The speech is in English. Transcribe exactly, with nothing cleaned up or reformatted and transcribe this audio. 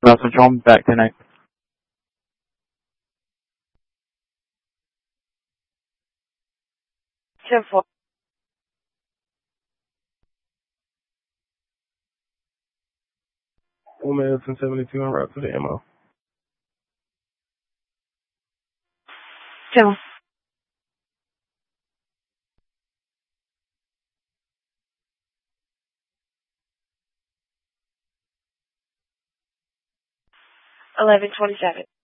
Russell John, back tonight. ten four. One Madison seventy-two on route to the M O. ten. eleven twenty-seven.